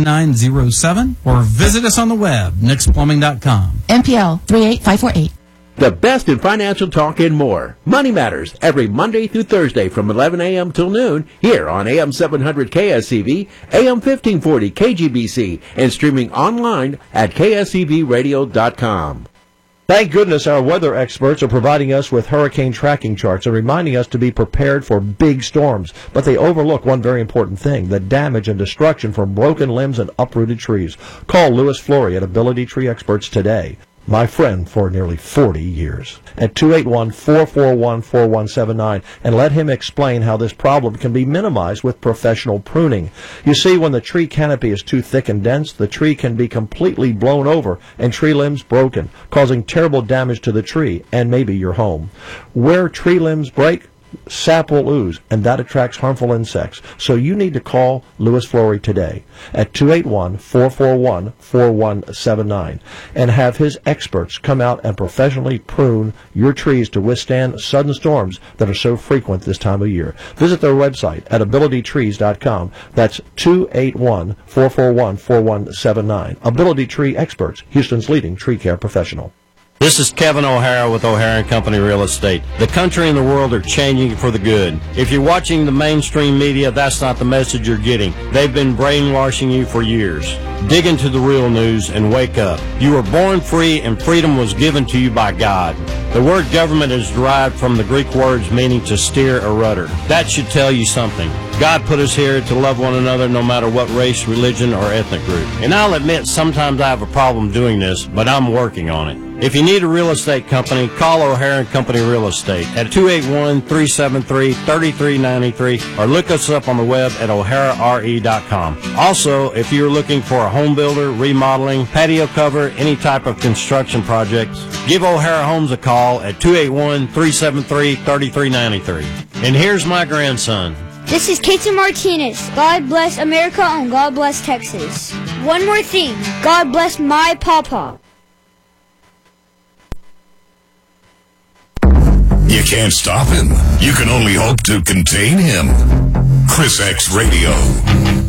9907 or visit us on the web, nixplumbing.com. MPL 38548. The best in financial talk and more. Money Matters, every Monday through Thursday from 11 a.m. till noon, here on AM 700 KSCV, AM 1540 KGBC, and streaming online at kscvradio.com. Thank goodness our weather experts are providing us with hurricane tracking charts and reminding us to be prepared for big storms. But they overlook one very important thing, the damage and destruction from broken limbs and uprooted trees. Call Louis Flory at Ability Tree Experts today. My friend for nearly 40 years, at 281-441-4179, and let him explain how this problem can be minimized with professional pruning. You see, when the tree canopy is too thick and dense, the tree can be completely blown over and tree limbs broken, causing terrible damage to the tree and maybe your home. Where tree limbs break, sap will ooze, and that attracts harmful insects. So you need to call Louis Flory today at 281-441-4179 and have his experts come out and professionally prune your trees to withstand sudden storms that are so frequent this time of year. Visit their website at abilitytrees.com. That's 281-441-4179. Ability Tree Experts, Houston's leading tree care professional. This is Kevin O'Hara with O'Hara & Company Real Estate. The country and the world are changing for the good. If you're watching the mainstream media, that's not the message you're getting. They've been brainwashing you for years. Dig into the real news and wake up. You were born free and freedom was given to you by God. The word government is derived from the Greek words meaning to steer a rudder. That should tell you something. God put us here to love one another no matter what race, religion, or ethnic group. And I'll admit sometimes I have a problem doing this, but I'm working on it. If you need a real estate company, call O'Hara & Company Real Estate at 281-373-3393 or look us up on the web at o'harare.com. Also, if you're looking for a home builder, remodeling, patio cover, any type of construction projects, give O'Hara Homes a call at 281-373-3393. And here's my grandson. This is Katie Martinez. God bless America and God bless Texas. One more thing. God bless my pawpaw. You can't stop him. You can only hope to contain him. Chris X Radio.